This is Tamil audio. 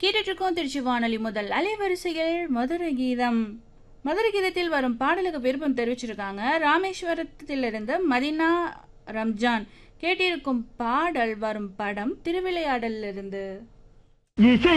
கேட்டுட்டு இருக்கோம் திருச்சி வானொலி முதல் அலைவரிசையில் மதுரை கீதம். மதுரை கீதத்தில் வரும் பாடலுக்கு விருப்பம் தெரிவிச்சிருக்காங்க ராமேஸ்வரத்திலிருந்து மதினா ரம்ஜான். கேட்டிருக்கும் பாடல் வரும் படம் திருவிளையாடலிருந்து.